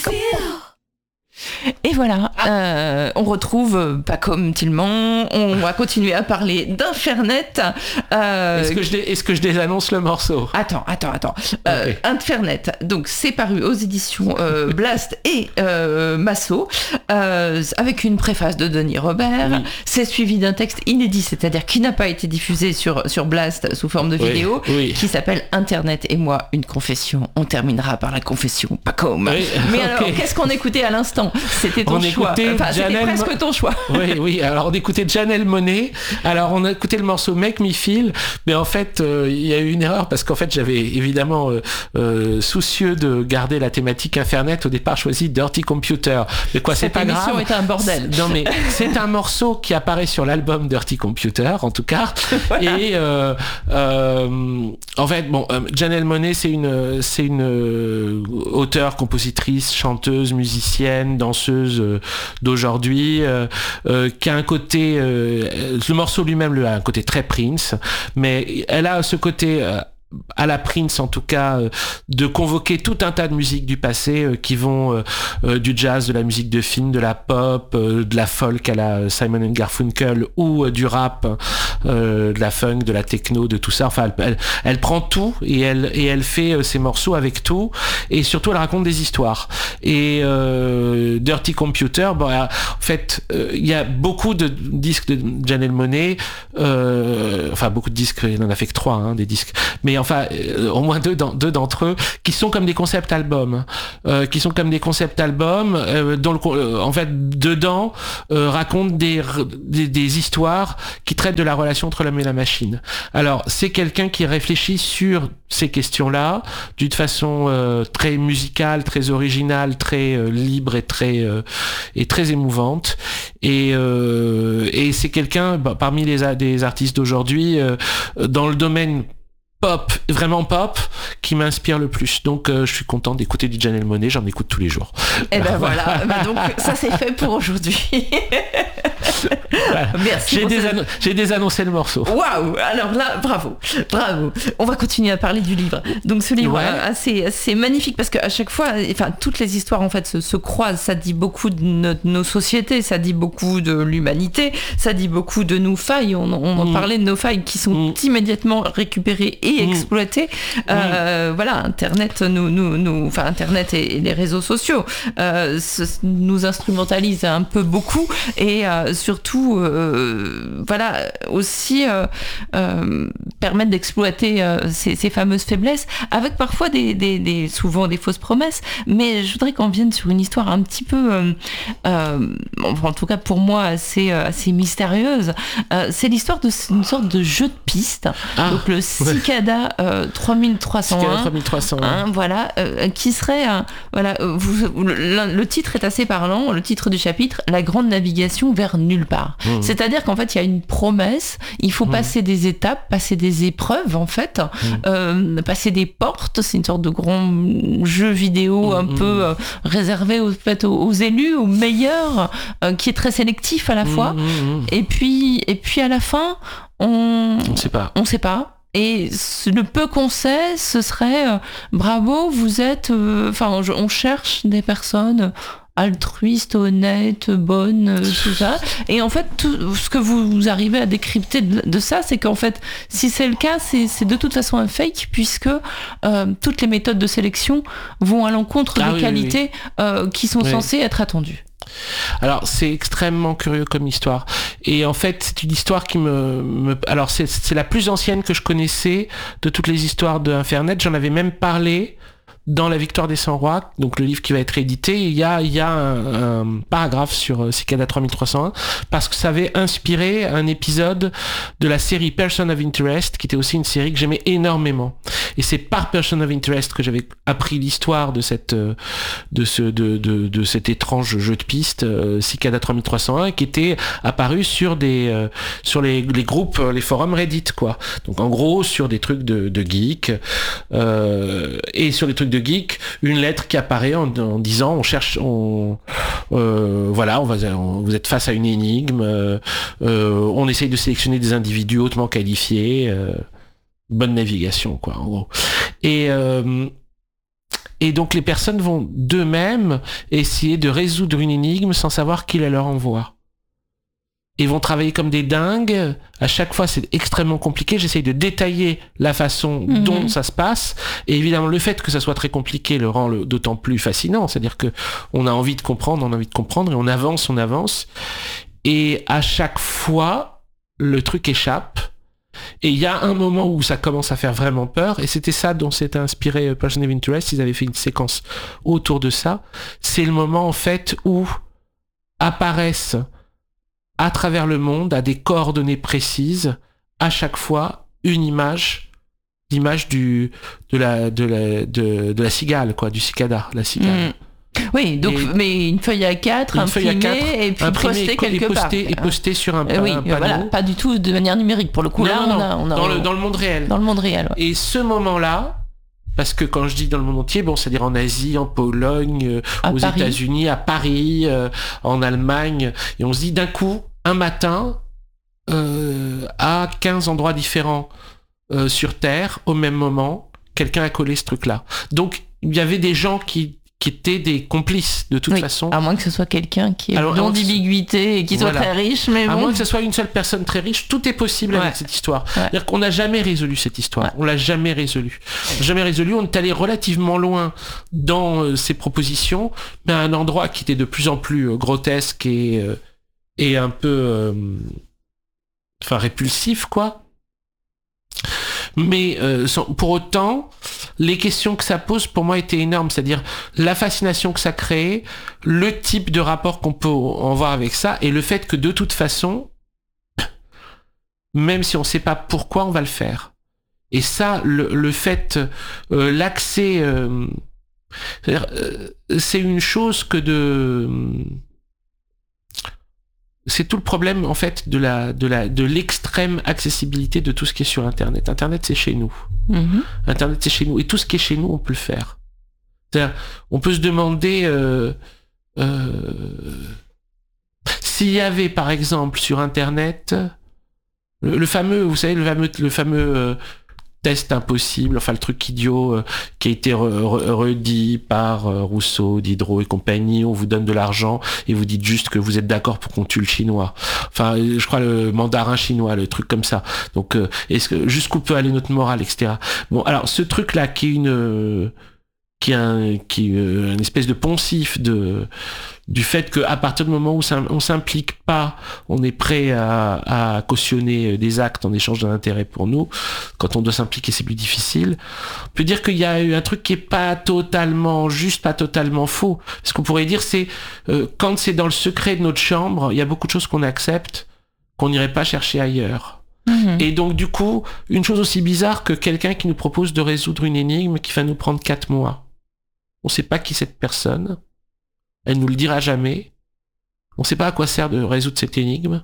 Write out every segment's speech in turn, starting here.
Et voilà, on retrouve Pacôme Tilman, on va continuer à parler d'Infernet. Est-ce que je désannonce le morceau ? Attends. Okay. Infernet, donc c'est paru aux éditions Blast et Masso, avec une préface de Denis Robert. Oui. C'est suivi d'un texte inédit, c'est-à-dire qui n'a pas été diffusé sur Blast sous forme de vidéo, qui s'appelle Internet et moi, une confession. On terminera par la confession Pacôme. Oui. Mais alors, qu'est-ce qu'on écoutait à l'instant ? C'était ton choix. Enfin, c'était presque ton choix. Oui. Alors, on écoutait Janelle Monáe. Alors, on a écouté le morceau Make Me Feel. Mais en fait, il y a eu une erreur parce qu'en fait, j'avais évidemment, soucieux de garder la thématique Internet, au départ choisi Dirty Computer. Mais quoi, c'est pas grave. Cette émission est un bordel. Non, mais c'est un morceau qui apparaît sur l'album Dirty Computer, en tout cas. Voilà. Et en fait, bon, Janelle Monáe, c'est une auteure, compositrice, chanteuse, musicienne, danseuse d'aujourd'hui, qui a un côté, le morceau lui-même a un côté très Prince, mais elle a ce côté à la Prince en tout cas, de convoquer tout un tas de musiques du passé qui vont du jazz, de la musique de film, de la pop, de la folk à la Simon & Garfunkel, ou du rap, de la funk, de la techno, de tout ça. Enfin, elle prend tout et elle fait ses morceaux avec tout, et surtout elle raconte des histoires. Et Dirty Computer, bon, en fait, il y a beaucoup de disques de Janelle Monáe, enfin beaucoup de disques, il n'en a fait que 3, hein, des disques, mais enfin au moins deux d'entre eux qui sont comme des concept albums, dont en fait dedans racontent des histoires qui traitent de la relation entre l'homme et la machine. Alors c'est quelqu'un qui réfléchit sur ces questions-là d'une façon très musicale, très originale, très libre et très émouvante. Et c'est quelqu'un, parmi des artistes d'aujourd'hui, dans le domaine pop, vraiment pop, qui m'inspire le plus. Donc je suis content d'écouter du Janelle Monáe, j'en écoute tous les jours. Et ben voilà, donc ça c'est fait pour aujourd'hui. Voilà. Merci. J'ai désannoncé le morceau. Waouh. Alors là, bravo. On va continuer à parler du livre. Donc ce livre, assez magnifique, parce qu'à chaque fois, enfin toutes les histoires en fait se croisent. Ça dit beaucoup de nos sociétés, ça dit beaucoup de l'humanité, ça dit beaucoup de nos failles. On en parlait de nos failles qui sont immédiatement récupérées et exploitées. Voilà, Internet Internet et les réseaux sociaux nous instrumentalisent un peu beaucoup, et surtout voilà aussi permettre d'exploiter ces fameuses faiblesses, avec parfois souvent des fausses promesses. Mais je voudrais qu'on vienne sur une histoire un petit peu en tout cas pour moi assez mystérieuse. C'est l'histoire d'une sorte de jeu de piste, donc le Cicada 3301, voilà, qui serait le titre est assez parlant, le titre du chapitre, la grande navigation vers nulle part. C'est-à-dire qu'en fait il y a une promesse, il faut passer des étapes, passer des épreuves en fait, passer des portes. C'est une sorte de grand jeu vidéo un peu réservé aux élus, aux meilleurs, qui est très sélectif à la fois. Et puis à la fin on sait pas. Et le peu qu'on sait, ce serait bravo, vous êtes. On cherche des personnes altruistes, honnêtes, bonnes, tout ça. Et en fait, tout ce que vous arrivez à décrypter de ça, c'est qu'en fait, si c'est le cas, c'est de toute façon un fake, puisque toutes les méthodes de sélection vont à l'encontre des qualités qui sont censées être attendues. Alors c'est extrêmement curieux comme histoire, et en fait c'est une histoire qui alors c'est la plus ancienne que je connaissais de toutes les histoires de Infernet. J'en avais même parlé dans La Victoire des 100 Rois, donc le livre qui va être édité. Il y a un paragraphe sur Cicada 3301, parce que ça avait inspiré un épisode de la série Person of Interest, qui était aussi une série que j'aimais énormément. Et c'est par Person of Interest que j'avais appris l'histoire de cet étrange jeu de piste, Cicada 3301, qui était apparu sur les groupes, les forums Reddit, quoi. Donc en gros sur des trucs de geeks, et sur les trucs de geek, une lettre qui apparaît en disant vous êtes face à une énigme, on essaye de sélectionner des individus hautement qualifiés, bonne navigation, quoi, en gros. Et donc les personnes vont d'eux-mêmes essayer de résoudre une énigme sans savoir qui la leur envoie. Ils vont travailler comme des dingues. À chaque fois, c'est extrêmement compliqué. J'essaye de détailler la façon dont ça se passe. Et évidemment, le fait que ça soit très compliqué le rend d'autant plus fascinant. C'est-à-dire que on a envie de comprendre, et on avance. Et à chaque fois, le truc échappe. Et il y a un moment où ça commence à faire vraiment peur. Et c'était ça dont s'était inspiré Person of Interest. Ils avaient fait une séquence autour de ça. C'est le moment, en fait, où apparaissent à travers le monde, à des coordonnées précises, à chaque fois, l'image de la cigale, quoi, du cicada, la cigale. Oui, donc, mais une feuille A4 imprimée et puis postée quelque part. Et postée sur un panneau. Voilà, pas du tout de manière numérique. Pour le coup, on a dans le monde réel. Dans le monde réel, ouais. Et ce moment-là, parce que quand je dis dans le monde entier, bon, c'est-à-dire en Asie, en Pologne, aux États-Unis, à Paris, en Allemagne, et on se dit d'un coup, un matin, à 15 endroits différents sur Terre, au même moment, quelqu'un a collé ce truc-là. Donc, il y avait des gens qui étaient des complices, de toute façon. À moins que ce soit quelqu'un qui ait non d'ambiguïté et qui soit très riche, mais à moins que ce soit une seule personne très riche, tout est possible avec cette histoire. C'est-à-dire qu'on n'a jamais résolu cette histoire. On l'a jamais résolu. On est allé relativement loin dans ces propositions, mais à un endroit qui était de plus en plus grotesque et un peu répulsif, quoi. Mais pour autant, les questions que ça pose pour moi étaient énormes, c'est-à-dire la fascination que ça crée, le type de rapport qu'on peut en voir avec ça, et le fait que de toute façon, même si on ne sait pas pourquoi, on va le faire. Et ça, le fait, l'accès, c'est-à-dire, c'est une chose que c'est tout le problème, en fait, de l'extrême accessibilité de tout ce qui est sur Internet. Internet, c'est chez nous. Internet, c'est chez nous. Et tout ce qui est chez nous, on peut le faire. C'est-à-dire, on peut se demander s'il y avait, par exemple, sur Internet, le fameux, vous savez, le fameux test impossible, enfin le truc idiot qui a été redit par Rousseau, Diderot et compagnie. On vous donne de l'argent et vous dites juste que vous êtes d'accord pour qu'on tue le chinois. Enfin, je crois le mandarin chinois, le truc comme ça. Donc, jusqu'où peut aller notre morale, etc. Bon, alors ce truc-là qui est une espèce de poncif du fait qu'à partir du moment où on s'implique pas, on est prêt à cautionner des actes en échange d'un intérêt pour nous. Quand on doit s'impliquer, c'est plus difficile. On peut dire qu'il y a eu un truc qui est pas totalement juste, pas totalement faux. Ce qu'on pourrait dire, c'est quand c'est dans le secret de notre chambre, il y a beaucoup de choses qu'on accepte, qu'on n'irait pas chercher ailleurs. Et donc du coup, une chose aussi bizarre que quelqu'un qui nous propose de résoudre une énigme qui va nous prendre 4 mois. On sait pas qui est cette personne. Elle nous le dira jamais. On sait pas à quoi sert de résoudre cette énigme.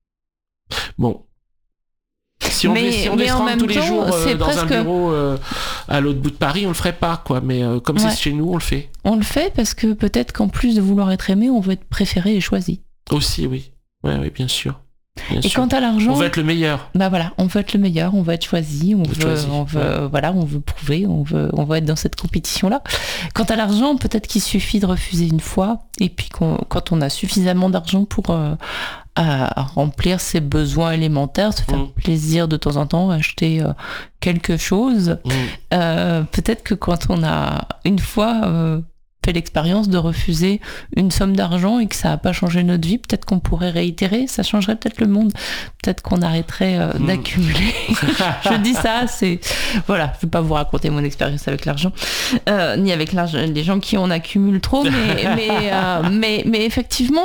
Bon. Si on devait se rendre tous les jours dans un bureau à l'autre bout de Paris, on le ferait pas, quoi. Mais comme c'est chez nous, on le fait. On le fait parce que peut-être qu'en plus de vouloir être aimé, on veut être préféré et choisi. Aussi, oui. Oui, bien sûr. Et quant à l'argent, on veut être le meilleur. Bah voilà, on veut être le meilleur, on veut être choisi, on veut prouver, on veut être dans cette compétition-là. Quant à l'argent, peut-être qu'il suffit de refuser une fois, et puis quand on a suffisamment d'argent pour à remplir ses besoins élémentaires, se faire plaisir de temps en temps, acheter quelque chose. Peut-être que quand on a une fois fait l'expérience de refuser une somme d'argent et que ça n'a pas changé notre vie, peut-être qu'on pourrait réitérer, ça changerait peut-être le monde, peut-être qu'on arrêterait d'accumuler. Je dis ça, voilà, je ne vais pas vous raconter mon expérience avec l'argent, ni avec les gens qui en accumulent trop, mais effectivement,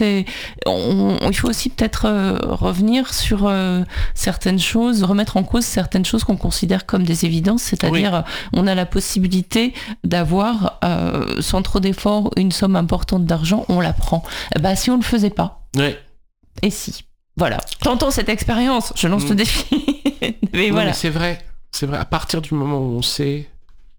il faut aussi peut-être revenir sur certaines choses, remettre en cause certaines choses qu'on considère comme des évidences, c'est-à-dire on a la possibilité d'avoir sans trop d'efforts une somme importante d'argent, on la prend. Bah si on le faisait pas. Et si. Voilà. Tentons cette expérience. Je lance le défi. Mais voilà. Mais c'est vrai. À partir du moment où on sait.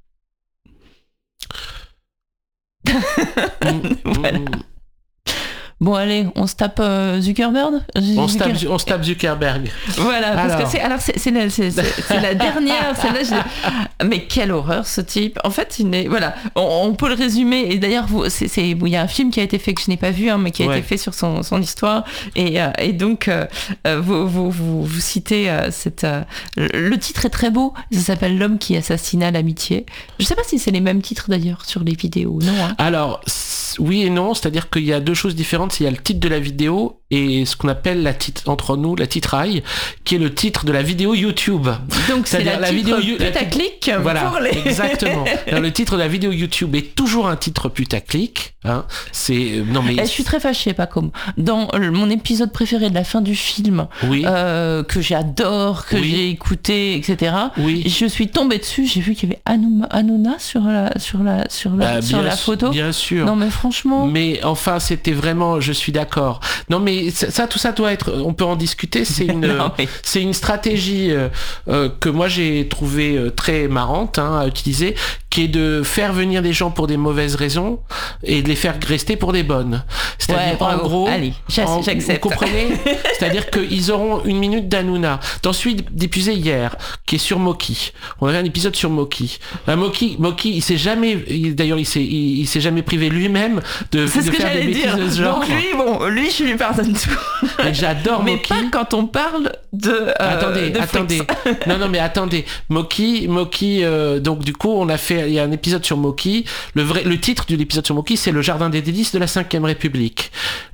Voilà. Bon allez, on se tape Zuckerberg. On se tape Zuckerberg. Voilà, parce que c'est la dernière. Celle-là, mais quelle horreur ce type. En fait, voilà, on peut le résumer. Et d'ailleurs, il y a un film qui a été fait que je n'ai pas vu, mais qui a été fait sur son histoire. Et donc, vous citez le titre est très beau. Ça s'appelle L'homme qui assassina l'amitié. Je ne sais pas si c'est les mêmes titres d'ailleurs sur les vidéos, non hein. Alors, oui et non, c'est-à-dire qu'il y a deux choses différentes. Il y a le titre de la vidéo et ce qu'on appelle entre nous la titraille, qui est le titre de la vidéo YouTube. Donc c'est la vidéo putaclic. Voilà, exactement. Alors, le titre de la vidéo YouTube est toujours un titre putaclic. Hein. Je suis très fâchée, Paco. Dans mon épisode préféré de la fin du film, que j'adore, que j'ai écouté, etc. Je suis tombée dessus. J'ai vu qu'il y avait Hanouna sur la photo. Bien sûr. Non mais franchement. Mais enfin, c'était vraiment. Je suis d'accord. Non mais tout ça doit être. On peut en discuter. C'est une stratégie que moi j'ai trouvé très marrante à utiliser, qui est de faire venir des gens pour des mauvaises raisons et de les faire rester pour des bonnes. C'est-à-dire en gros, allez, j'accepte. Vous comprenez ? C'est-à-dire qu'ils auront 1 minute d'Hanouna. T'en suis diffusé hier, qui est sur Moki. On avait un épisode sur Moki. Moki, il s'est jamais, d'ailleurs, il s'est jamais privé lui-même de faire des bêtises de ce genre. Donc lui, je lui pardonne tout. Mais j'adore mais Moki. Mais pas quand on parle de. Attendez. Non, mais attendez. Moki. Donc du coup, il y a un épisode sur Moki. Le titre de l'épisode sur Moki, c'est Le Jardin des délices de la 5e République.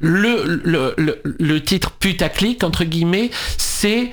Le titre putaclic entre guillemets, c'est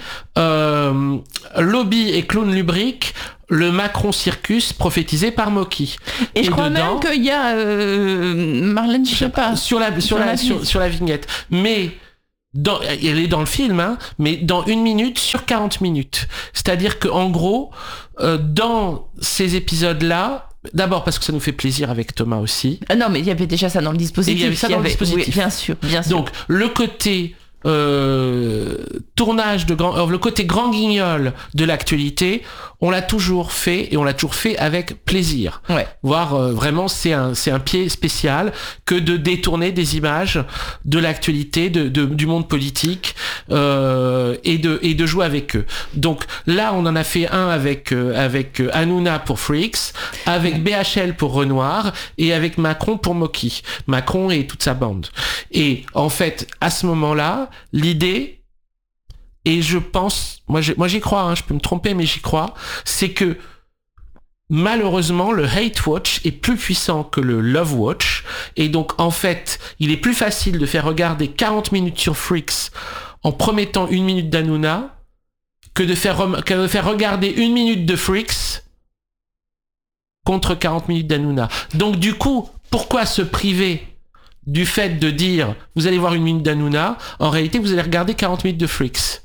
Lobby et Clown Lubrique. Le Macron Circus prophétisé par Moki. Et je crois même qu'il y a Marlène, je sais pas. Sur la vignette. Mais elle est dans le film, mais dans 1 minute sur 40 minutes. C'est-à-dire qu'en gros, dans ces épisodes-là, d'abord parce que ça nous fait plaisir avec Thomas aussi. Non, mais il y avait déjà ça dans le dispositif. Et il y avait ça dans le dispositif. Oui, bien sûr. Donc, le côté tournage le côté grand guignol de l'actualité, on l'a toujours fait et on l'a toujours fait avec plaisir. Voire vraiment c'est un pied spécial que de détourner des images de l'actualité du monde politique et de jouer avec eux. Donc là on en a fait un avec Hanouna pour Freaks, avec BHL pour Renoir et avec Macron pour Moki. Macron et toute sa bande. Et en fait à ce moment-là l'idée, et je pense, moi j'y crois, je peux me tromper mais j'y crois, c'est que malheureusement le hate watch est plus puissant que le love watch, et donc en fait il est plus facile de faire regarder 40 minutes sur Freaks en promettant 1 minute d'Hanouna que de faire regarder 1 minute de Freaks contre 40 minutes d'Hanouna. Donc du coup, pourquoi se priver du fait de dire vous allez voir 1 minute d'Hanouna, en réalité vous allez regarder 40 minutes de Freaks.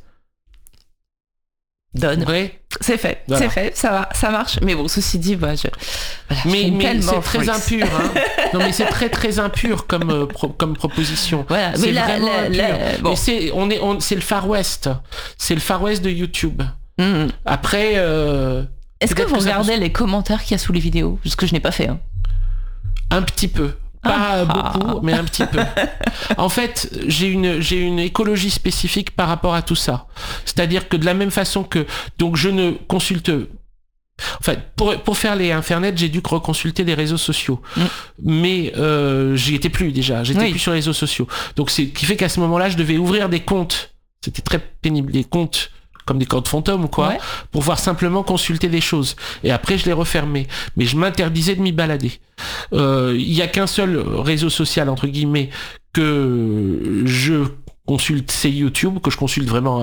C'est fait, voilà. C'est fait, ça marche. Mais bon, ceci dit, mais c'est très impur. Non, mais c'est très très impur comme proposition. Voilà, c'est mais vraiment impur. Bon. Mais c'est le Far West. C'est le Far West de YouTube. Après. Est-ce que vous regardez les commentaires qu'il y a sous les vidéos ? Parce que je n'ai pas fait. Un petit peu. Pas beaucoup, mais un petit peu. En fait, j'ai une écologie spécifique par rapport à tout ça. C'est-à-dire que de la même façon que... Donc je ne consulte... Enfin, pour faire les Internet, j'ai dû reconsulter les réseaux sociaux. Mais j'y étais plus déjà. J'étais plus sur les réseaux sociaux. Donc c'est qui fait qu'à ce moment-là, je devais ouvrir des comptes. C'était très pénible. Des comptes comme des comptes fantômes ou quoi, pour pouvoir simplement consulter des choses. Et après, je les refermais. Mais je m'interdisais de m'y balader. Il y a qu'un seul réseau social, entre guillemets, que je consulte, c'est YouTube, que je consulte vraiment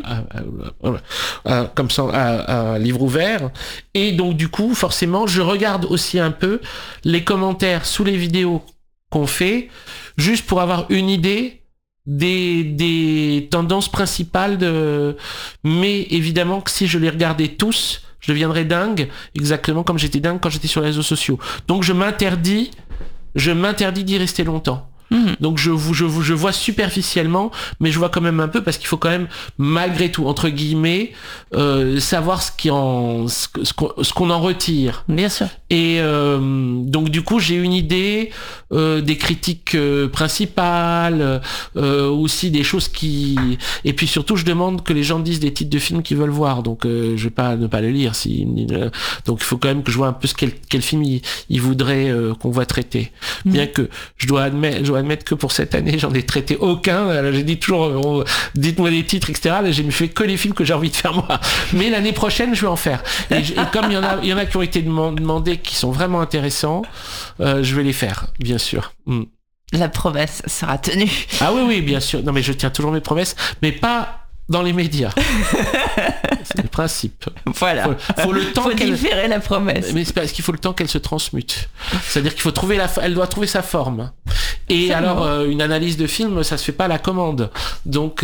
comme ça, à livre ouvert. Et donc, du coup, forcément, je regarde aussi un peu les commentaires sous les vidéos qu'on fait, juste pour avoir une idée des tendances principales mais évidemment que si je les regardais tous, je deviendrais dingue, exactement comme j'étais dingue quand j'étais sur les réseaux sociaux. Donc je m'interdis d'y rester longtemps. Donc je vois superficiellement, mais je vois quand même un peu, parce qu'il faut quand même, malgré tout, entre guillemets, savoir ce qu'on en retire. Bien sûr. Et donc du coup, j'ai une idée des critiques principales, aussi des choses et puis surtout, je demande que les gens disent des titres de films qu'ils veulent voir. Donc je vais pas ne pas le lire. Donc il faut quand même que je vois un peu quel film ils voudraient qu'on va traiter. Bien que je dois admettre que pour cette année, j'en ai traité aucun. Alors, j'ai dit toujours, dites-moi des titres, etc. Là, j'ai fait que les films que j'ai envie de faire moi. Mais l'année prochaine, je vais en faire. Et comme il y en a qui ont été demandés, qui sont vraiment intéressants, je vais les faire, bien sûr. La promesse sera tenue. Ah oui, bien sûr. Non, mais je tiens toujours mes promesses, mais pas dans les médias. C'est le principe. Voilà. Faut le temps faut différer la promesse. Mais c'est parce qu'il faut le temps qu'elle se transmute. C'est-à-dire qu'il faut elle doit trouver sa forme. Et alors, une analyse de film, ça se fait pas à la commande. Donc,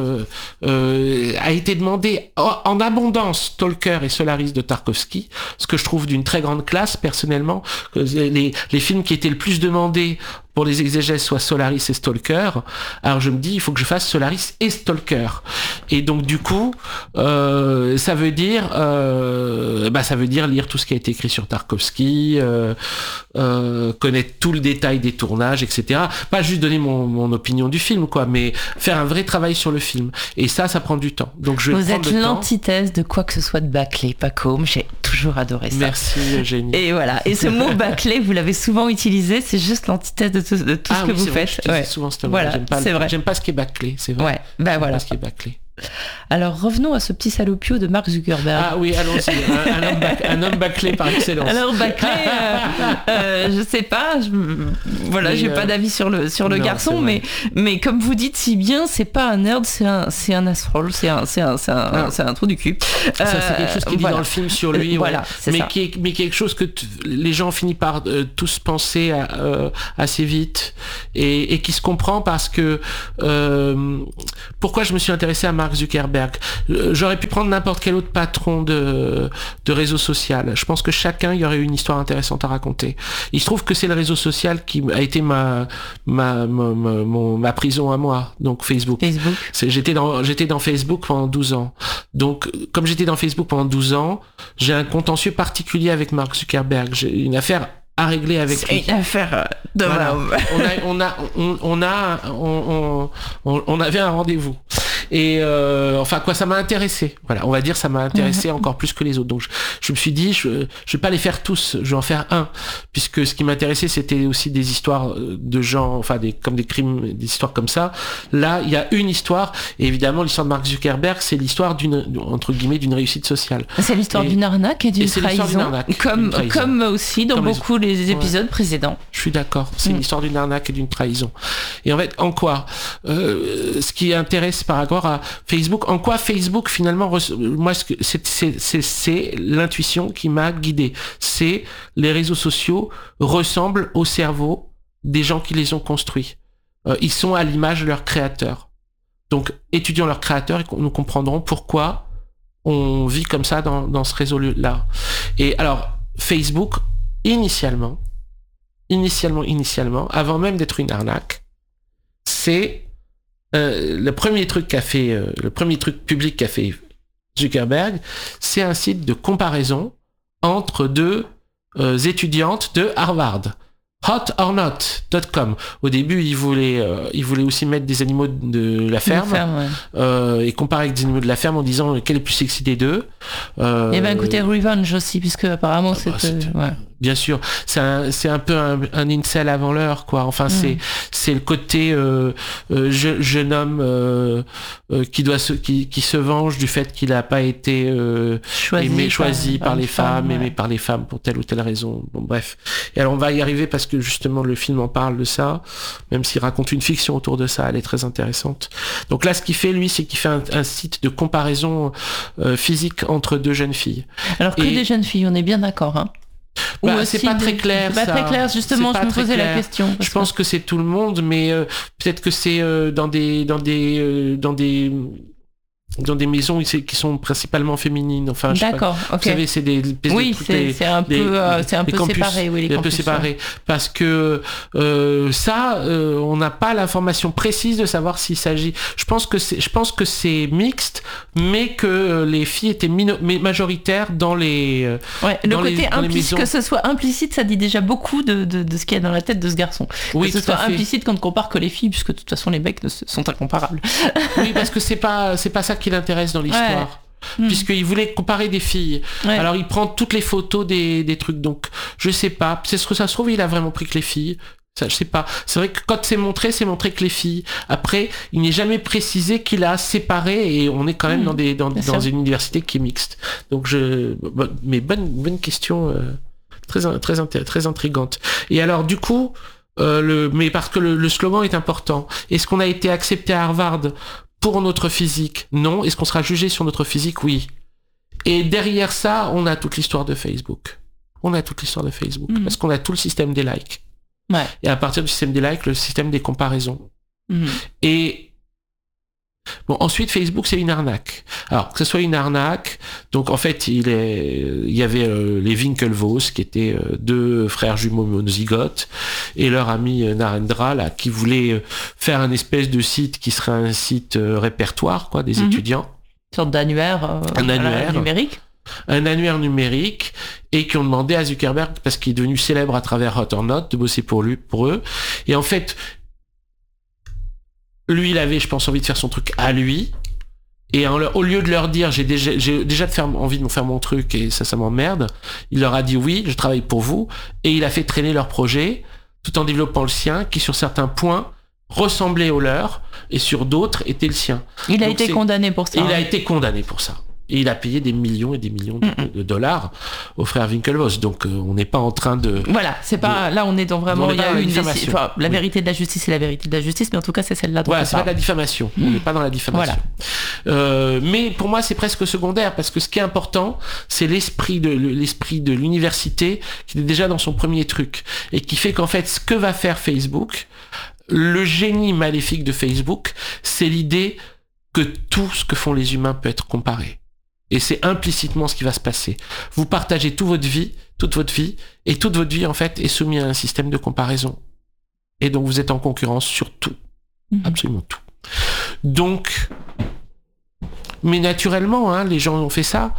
a été demandé en abondance Stalker et Solaris de Tarkovsky, ce que je trouve d'une très grande classe, personnellement. Les films qui étaient le plus demandés pour les exégèses soient Solaris et Stalker. Alors je me dis, il faut que je fasse Solaris et Stalker. Et donc du coup, ça veut dire lire tout ce qui a été écrit sur Tarkovsky, connaître tout le détail des tournages, etc. Pas juste donner mon opinion du film, quoi, mais faire un vrai travail sur le film. Et ça prend du temps. Donc je vais Vous êtes l'antithèse de quoi que ce soit de bâclé, Pacôme. J'ai toujours adoré ça. Merci Eugénie. Et voilà. Et ce mot bâclé, vous l'avez souvent utilisé. C'est juste l'antithèse de tout ce que vous faites. Ouais. Souvent, voilà, c'est vrai. J'aime pas ce qui est bâclé, c'est vrai. Ouais, ben voilà. Pas ce qui est bâclé. Alors revenons à ce petit salopio de Mark Zuckerberg. Ah oui, allons-y. Un homme bâclé par excellence. Alors bâclé, je sais pas. J'ai pas d'avis sur le garçon, mais comme vous dites si bien, c'est pas un nerd, c'est un asshole, c'est un trou du cul. Ça c'est quelque chose qui dit dans le film sur lui, voilà, mais quelque chose que les gens ont fini par tous penser assez vite et qui se comprend parce que pourquoi je me suis intéressé à Mark Zuckerberg. J'aurais pu prendre n'importe quel autre patron de réseau social. Je pense que chacun, il y aurait une histoire intéressante à raconter. Il se trouve que c'est le réseau social qui a été ma prison à moi, donc Facebook. J'étais dans Facebook pendant 12 ans. Donc, comme j'étais dans Facebook pendant 12 ans, j'ai un contentieux particulier avec Mark Zuckerberg. J'ai une affaire à régler avec lui. C'est une affaire de voilà. On avait un rendez-vous. Et ça m'a intéressé. Voilà, on va dire ça m'a intéressé encore plus que les autres. Donc je me suis dit, je vais pas les faire tous, je vais en faire un, puisque ce qui m'intéressait c'était aussi des histoires de gens, comme des crimes, des histoires comme ça. Là, il y a une histoire, et évidemment l'histoire de Mark Zuckerberg, c'est l'histoire entre guillemets d'une réussite sociale. C'est l'histoire d'une arnaque et d'une trahison, comme aussi dans beaucoup les épisodes précédents. Je suis d'accord. C'est l'histoire d'une arnaque et d'une trahison. Et en fait, en quoi ce qui intéresse par rapport à Facebook, en quoi Facebook finalement, moi c'est l'intuition qui m'a guidé. C'est les réseaux sociaux ressemblent au cerveau des gens qui les ont construits. Ils sont à l'image de leurs créateurs. Donc étudions leurs créateurs et nous comprendrons pourquoi on vit comme ça dans ce réseau-là. Et alors Facebook, initialement, avant même d'être une arnaque, c'est le premier truc public qu'a fait Zuckerberg, c'est un site de comparaison entre deux étudiantes de Harvard. hotornot.com. Au début, il voulait aussi mettre des animaux de la ferme, et comparer avec des animaux de la ferme en disant quel est le plus sexy des deux. Il y avait un côté revenge aussi, puisque apparemment bien sûr, c'est un peu un incel avant l'heure, quoi. Enfin, c'est le côté jeune homme qui se venge du fait qu'il n'a pas été choisi par les femmes, aimé par les femmes pour telle ou telle raison. Bon, bref. Et alors on va y arriver parce que justement le film en parle de ça, même s'il raconte une fiction autour de ça, elle est très intéressante. Donc là, ce qu'il fait, lui, c'est qu'il fait un site de comparaison physique entre deux jeunes filles. Alors que des jeunes filles, on est bien d'accord, hein. C'est pas très clair. C'est pas très clair, justement, je me posais la question. Je pense que c'est tout le monde, mais peut-être que c'est dans des dans des maisons qui sont principalement féminines. Enfin, d'accord. Ok. Vous savez, c'est des oui, c'est un peu campus, séparé. Oui, les un peu séparé, parce que on n'a pas l'information précise de savoir s'il s'agit. Je pense que c'est mixte, mais que les filles étaient majoritaires dans les. Le côté implicite, que ce soit implicite, ça dit déjà beaucoup de ce qu'il y a dans la tête de ce garçon. Oui, que ce soit implicite qu'on ne compare que les filles, puisque de toute façon les mecs sont incomparables. Oui, parce que c'est pas ça qui l'intéresse dans l'histoire. Puisqu'il voulait comparer des filles. Alors il prend toutes les photos des trucs. Donc je sais pas. C'est ce que ça se trouve, il a vraiment pris que les filles. Ça, je sais pas. C'est vrai que quand c'est montré que les filles. Après, il n'est jamais précisé qu'il a séparé, et on est quand même dans une université qui est mixte. Donc mais bonne question, très intrigante. Et alors du coup, mais parce que le slogan est important. Est-ce qu'on a été accepté à Harvard pour notre physique? Non. Est-ce qu'on sera jugé sur notre physique? Oui. Et derrière ça, on a toute l'histoire de Facebook. Parce qu'on a tout le système des likes. Ouais. Et à partir du système des likes, le système des comparaisons. Et bon, ensuite, Facebook, c'est une arnaque. Alors, que ce soit une arnaque, donc en fait, il y avait les Winklevoss, qui étaient deux frères jumeaux monozygotes, et leur ami Narendra, là, qui voulait faire un espèce de site qui serait un site répertoire, quoi, des étudiants. Une sorte d'annuaire, numérique. Un annuaire numérique, et qui ont demandé à Zuckerberg, parce qu'il est devenu célèbre à travers Hot or Not, de bosser pour eux. Et en fait, lui, il avait, je pense, envie de faire son truc à lui. Et au lieu de leur dire, j'ai déjà envie de faire mon truc et ça m'emmerde, il leur a dit oui, je travaille pour vous. Et il a fait traîner leur projet, tout en développant le sien, qui sur certains points ressemblait au leur, et sur d'autres était le sien. Il a été condamné pour ça. Il a été condamné pour ça. Et il a payé des millions et des millions de dollars aux frères Winklevoss. Donc on n'est pas en train de... Voilà, c'est pas... Là, on est dans vraiment... Il y a eu une la vérité de la justice, c'est la vérité de la justice, mais en tout cas, c'est celle-là dont on parle. C'est pas de la diffamation. On n'est pas dans la diffamation. Voilà. Mais pour moi, c'est presque secondaire, parce que ce qui est important, c'est l'esprit de l'université qui est déjà dans son premier truc. Et qui fait qu'en fait, ce que va faire Facebook, le génie maléfique de Facebook, c'est l'idée que tout ce que font les humains peut être comparé. Et c'est implicitement ce qui va se passer. Vous partagez toute votre vie, et toute votre vie, en fait, est soumise à un système de comparaison. Et donc, vous êtes en concurrence sur tout. Absolument tout. Donc, mais naturellement, les gens ont fait ça.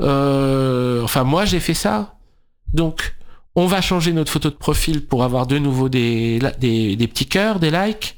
Moi, j'ai fait ça. Donc, on va changer notre photo de profil pour avoir de nouveau des petits cœurs, des likes.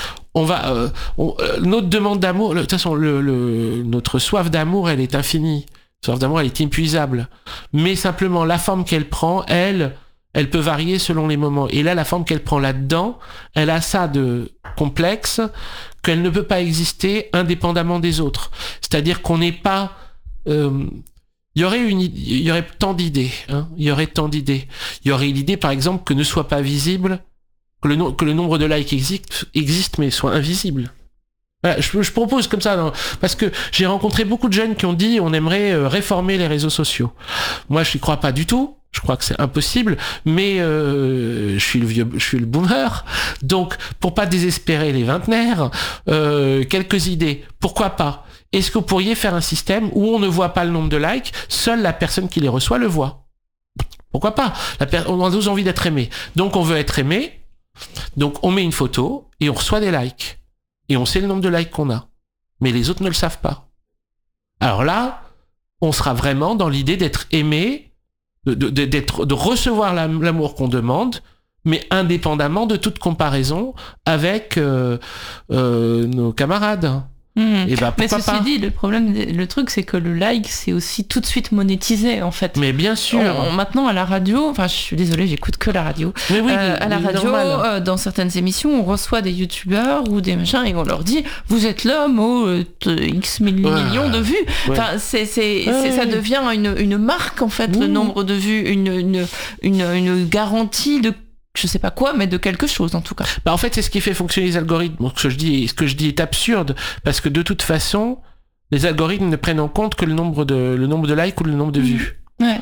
Notre demande d'amour, de toute façon, notre soif d'amour, elle est infinie. Soif d'amour, elle est inépuisable. Mais simplement, la forme qu'elle prend, elle peut varier selon les moments. Et là, la forme qu'elle prend là-dedans, elle a ça de complexe qu'elle ne peut pas exister indépendamment des autres. C'est-à-dire qu'on n'est pas... il y aurait tant d'idées. Il y aurait tant d'idées. Il y aurait l'idée, par exemple, que ne soit pas visible, que le nombre de likes existe mais soit invisible. Voilà, je propose comme ça, parce que j'ai rencontré beaucoup de jeunes qui ont dit on aimerait réformer les réseaux sociaux. Moi, je n'y crois pas du tout. Je crois que c'est impossible, mais je suis le boomer. Donc, pour pas désespérer les vingtenaires, quelques idées. Pourquoi pas? Est-ce que vous pourriez faire un système où on ne voit pas le nombre de likes, seule la personne qui les reçoit le voit? Pourquoi pas? On a tous envie d'être aimé. Donc, on veut être aimé. Donc on met une photo et on reçoit des likes. Et on sait le nombre de likes qu'on a. Mais les autres ne le savent pas. Alors là, on sera vraiment dans l'idée d'être aimé, de recevoir l'amour qu'on demande, mais indépendamment de toute comparaison avec nos camarades. Et mais ceci dit, le truc, c'est que le like, c'est aussi tout de suite monétisé, en fait. Mais bien sûr. Maintenant, à la radio, je suis désolée, j'écoute que la radio. Mais oui, à la radio, dans certaines émissions, on reçoit des youtubeurs ou des machins et on leur dit, vous êtes l'homme aux X millions de vues. Ouais. Enfin, ça devient une marque, en fait, le nombre de vues, une garantie de je sais pas quoi, mais de quelque chose en tout cas. En fait, c'est ce qui fait fonctionner les algorithmes. Donc, ce que je dis est absurde, parce que de toute façon, les algorithmes ne prennent en compte que le nombre de likes ou le nombre de vues. Ouais.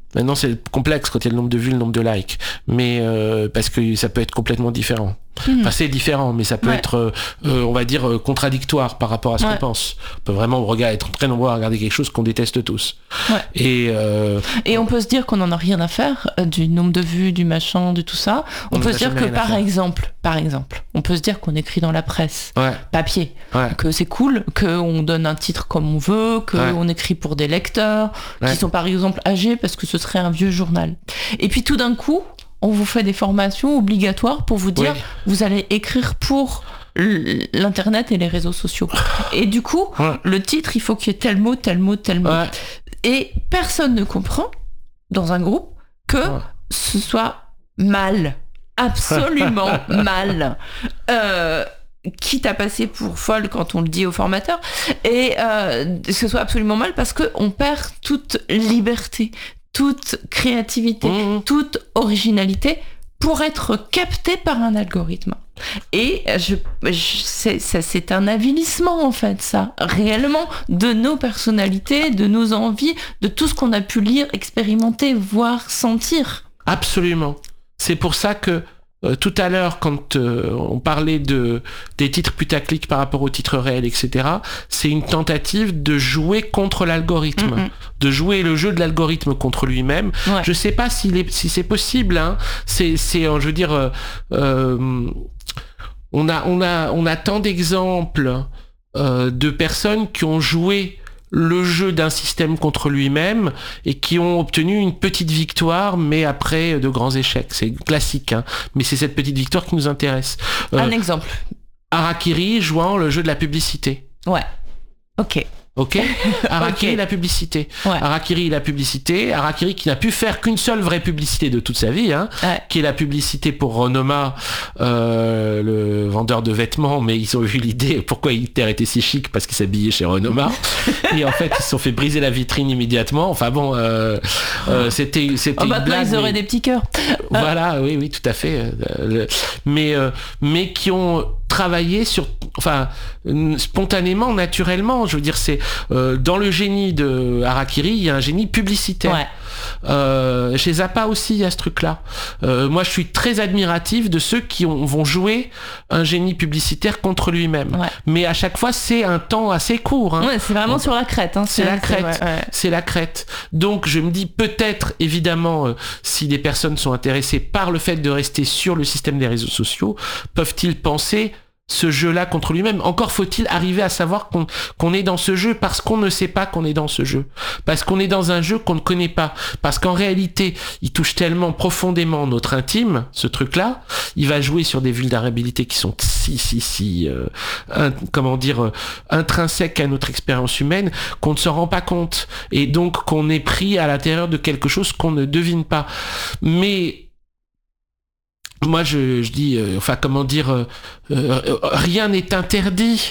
Maintenant, c'est complexe quand il y a le nombre de vues, le nombre de likes. Mais parce que ça peut être complètement différent. Enfin, c'est différent, mais ça peut être, on va dire, contradictoire par rapport à ce qu'on pense. On peut vraiment être très nombreux à regarder quelque chose qu'on déteste tous. Et on peut se dire qu'on n'en a rien à faire du nombre de vues, du machin, de tout ça. On peut se dire que, par exemple, on peut se dire qu'on écrit dans la presse, papier, que c'est cool, qu'on donne un titre comme on veut, qu'on écrit pour des lecteurs qui sont par exemple âgés parce que ce serait un vieux journal. Et puis tout d'un coup, on vous fait des formations obligatoires pour vous dire vous allez écrire pour l'internet et les réseaux sociaux. Et du coup, le titre, il faut qu'il y ait tel mot, tel mot, tel mot. Et personne ne comprend dans un groupe que ce soit mal, absolument mal. Quitte à passer pour folle quand on le dit au formateur, et que ce soit absolument mal parce qu'on perd toute liberté, toute créativité, toute originalité pour être capté par un algorithme. Et c'est un avilissement en fait, ça, réellement, de nos personnalités, de nos envies, de tout ce qu'on a pu lire, expérimenter, voir, sentir. Absolument. C'est pour ça que tout à l'heure, quand on parlait des titres putaclic par rapport aux titres réels, etc., c'est une tentative de jouer contre l'algorithme, de jouer le jeu de l'algorithme contre lui-même. Je sais pas si c'est possible. Hein. Je veux dire, on a tant d'exemples de personnes qui ont joué le jeu d'un système contre lui-même et qui ont obtenu une petite victoire, mais après de grands échecs. C'est classique, hein, mais c'est cette petite victoire qui nous intéresse. Un exemple. Harakiri jouant le jeu de la publicité. Ouais. Ok. Harakiri, la publicité. Harakiri, la publicité. Harakiri qui n'a pu faire qu'une seule vraie publicité de toute sa vie, hein, qui est la publicité pour Ronoma, le vendeur de vêtements, mais ils ont eu l'idée pourquoi Hitler était si chic, parce qu'il s'habillait chez Ronoma. Et en fait, ils se sont fait briser la vitrine immédiatement. Enfin bon, c'était une blague. Ils auraient des petits cœurs. Voilà, oui, tout à fait. Mais qui ont travaillé sur, spontanément, naturellement. Je veux dire, c'est dans le génie de Harakiri, il y a un génie publicitaire. Chez Zappa aussi, il y a ce truc-là. Moi, je suis très admiratif de ceux qui vont jouer un génie publicitaire contre lui-même. Mais à chaque fois, c'est un temps assez court. Hein. C'est vraiment sur la crête. Hein. C'est la crête. C'est la crête. Donc, je me dis peut-être, évidemment, si des personnes sont intéressées par le fait de rester sur le système des réseaux sociaux, peuvent-ils penser ce jeu-là contre lui-même. Encore faut-il arriver à savoir qu'on est dans ce jeu parce qu'on ne sait pas qu'on est dans ce jeu. Parce qu'on est dans un jeu qu'on ne connaît pas. Parce qu'en réalité, il touche tellement profondément notre intime, ce truc-là. Il va jouer sur des vulnérabilités qui sont intrinsèques à notre expérience humaine, qu'on ne se rend pas compte. Et donc qu'on est pris à l'intérieur de quelque chose qu'on ne devine pas. Mais moi, je dis, rien n'est interdit,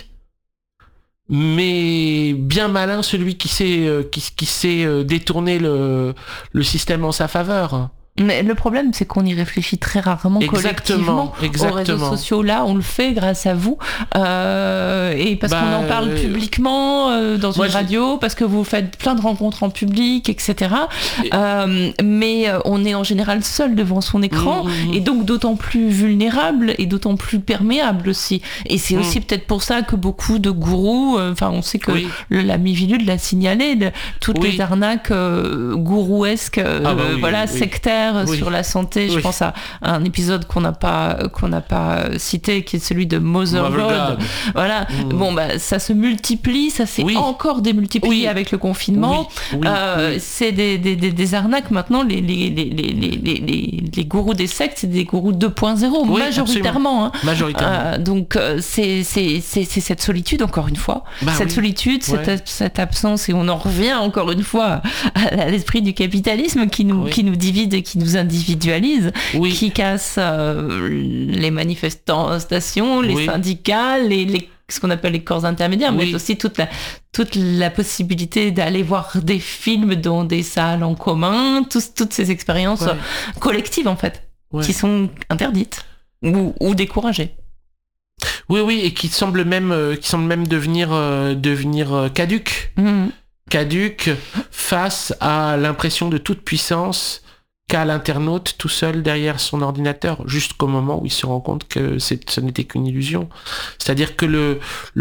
mais bien malin celui qui sait détourner le système en sa faveur. Mais le problème, c'est qu'on y réfléchit très rarement collectivement aux réseaux sociaux. Là, on le fait grâce à vous. Et parce qu'on en parle publiquement dans une radio, parce que vous faites plein de rencontres en public, etc. Mais on est en général seul devant son écran, et donc d'autant plus vulnérable et d'autant plus perméable aussi. Et c'est aussi peut-être pour ça que beaucoup de gourous, on sait que l'ami Vilule l'a signalé, toutes les arnaques gourouesques, sectaires, sur la santé. Je pense à un épisode qu'on n'a pas cité, qui est celui de Motherboard. Voilà. Ça se multiplie, ça s'est encore démultiplié avec le confinement. C'est des arnaques maintenant. Les gourous des sectes, c'est des gourous 2.0 majoritairement. Hein. Donc c'est cette solitude, encore une fois. Solitude, cette absence, et on en revient encore une fois à l'esprit du capitalisme qui nous divise et qui nous individualise, qui casse les manifestations, les syndicats, ce qu'on appelle les corps intermédiaires, mais aussi toute la possibilité d'aller voir des films dans des salles en commun, toutes ces expériences collectives en fait, qui sont interdites ou découragées. Oui, et qui semblent même devenir caduques. caduque face à l'impression de toute puissance qu'a l'internaute tout seul derrière son ordinateur, jusqu'au moment où il se rend compte que ce n'était qu'une illusion. C'est-à-dire que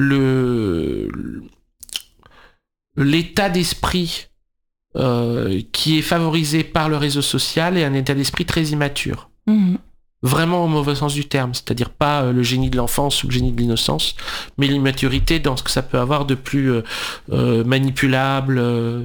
l'état d'esprit qui est favorisé par le réseau social est un état d'esprit très immature. Mmh. Vraiment au mauvais sens du terme, c'est-à-dire pas le génie de l'enfance ou le génie de l'innocence, mais l'immaturité dans ce que ça peut avoir de plus manipulable,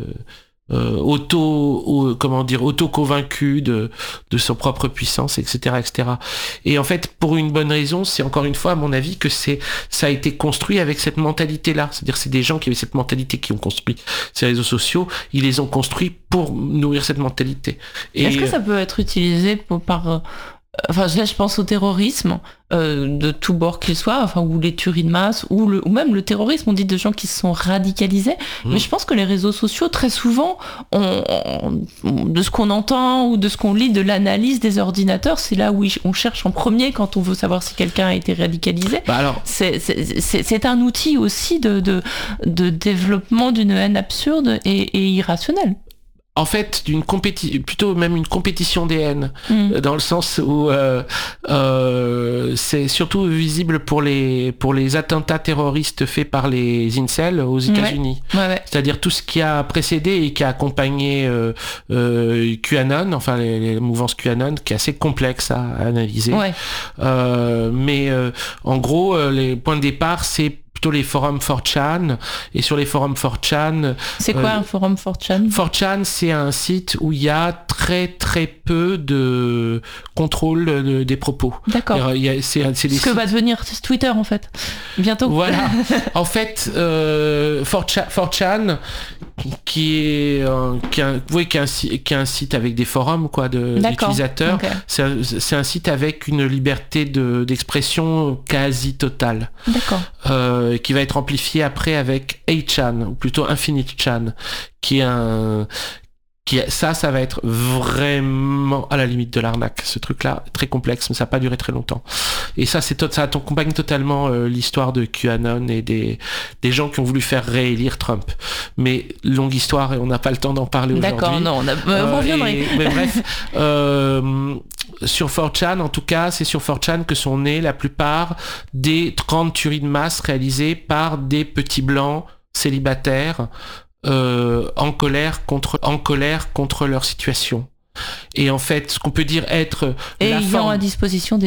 auto-convaincu de son propre puissance, etc., etc. Et en fait, pour une bonne raison, c'est encore une fois, à mon avis, que ça a été construit avec cette mentalité-là. C'est-à-dire, c'est des gens qui avaient cette mentalité qui ont construit ces réseaux sociaux. Ils les ont construits pour nourrir cette mentalité. Et est-ce que ça peut être utilisé par... Enfin, là, je pense au terrorisme, de tous bords qu'il soit, enfin, ou les tueries de masse, ou même le terrorisme, on dit de gens qui se sont radicalisés. Mais je pense que les réseaux sociaux, très souvent, de ce qu'on entend ou de ce qu'on lit de l'analyse des ordinateurs, c'est là où on cherche en premier quand on veut savoir si quelqu'un a été radicalisé. Alors, c'est un outil aussi de développement d'une haine absurde et irrationnelle. En fait, plutôt même une compétition des haines, dans le sens où c'est surtout visible pour les attentats terroristes faits par les incels aux États-Unis. Ouais. C'est-à-dire tout ce qui a précédé et qui a accompagné QAnon, enfin les mouvances QAnon, qui est assez complexe à analyser. Ouais. Mais en gros, les points de départ, c'est plutôt les forums 4chan, et sur les forums 4chan... C'est quoi un forum 4chan ? 4chan, c'est un site où il y a très très peu de contrôle des propos. D'accord. C'est des ce que va devenir Twitter en fait, bientôt. Voilà. En fait, 4chan, qui est un site avec des forums d'utilisateurs, okay. C'est un site avec une liberté d'expression quasi totale. D'accord. Qui va être amplifié après avec 8chan, ou plutôt Infinite-chan, ça va être vraiment à la limite de l'arnaque, ce truc-là, très complexe, mais ça n'a pas duré très longtemps. Et ça accompagne totalement l'histoire de QAnon et des gens qui ont voulu faire réélire Trump. Mais longue histoire, et on n'a pas le temps d'en parler aujourd'hui. D'accord, non, on reviendrait. Mais bref, sur 4chan, en tout cas, c'est sur 4chan que sont nées la plupart des 30 tueries de masse réalisées par des petits blancs célibataires en colère contre leur situation. Et en fait, ce qu'on peut dire être et ayant à disposition